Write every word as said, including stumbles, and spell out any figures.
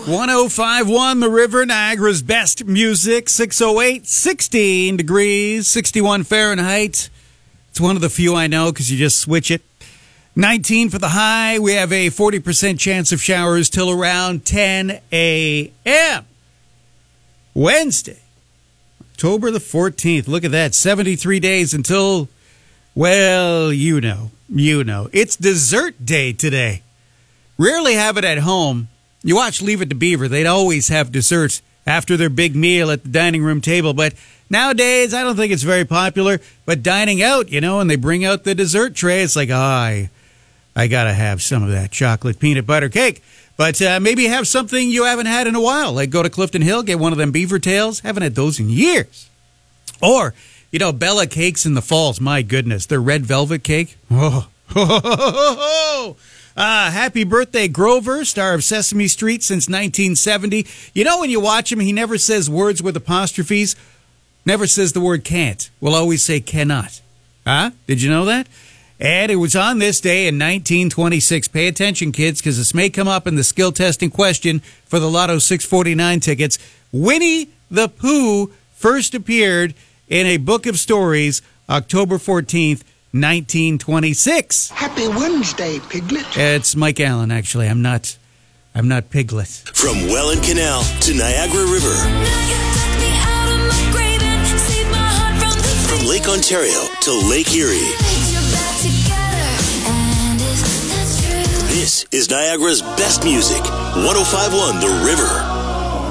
one oh five point one The River, Niagara's best music. six oh eight, sixteen degrees, sixty-one Fahrenheit. It's one of the few I know because you just switch it. nineteen for the high. We have a forty percent chance of showers till around ten a.m. Wednesday, October the fourteenth. Look at that. seventy-three days until, well, you know, you know. It's dessert day today. Rarely have it at home. You watch Leave It to Beaver. They'd always have desserts after their big meal at the dining room table. But nowadays, I don't think it's very popular. But dining out, you know, and they bring out the dessert tray. It's like, oh, I, I got to have some of that chocolate peanut butter cake. But uh, maybe have something you haven't had in a while. Like go to Clifton Hill, get one of them beaver tails. Haven't had those in years. Or, you know, Bella Cakes in the Falls. My goodness, their red velvet cake. Oh, ho, ho, ho, ho, ho. Uh, happy birthday, Grover, star of Sesame Street since nineteen seventy. You know, when you watch him, he never says words with apostrophes. Never says the word can't. Will always say cannot. Huh? Did you know that? And it was on this day in nineteen twenty-six. Pay attention, kids, because this may come up in the skill testing question for the Lotto six forty-nine tickets. Winnie the Pooh first appeared in a book of stories October fourteenth, nineteen twenty-six. Happy Wednesday, Piglet. It's Mike Allen, actually. I'm not, I'm not Piglet. From Welland Canal to Niagara River. From Lake Ontario to Lake Erie. This is Niagara's best music. one oh five point one The River.